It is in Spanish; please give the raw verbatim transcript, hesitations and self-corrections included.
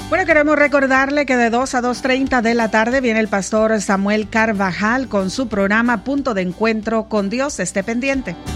Bueno, queremos recordarle que de dos a dos treinta de la tarde viene el pastor Samuel Carvajal con su programa Punto de Encuentro con Dios. Esté pendiente.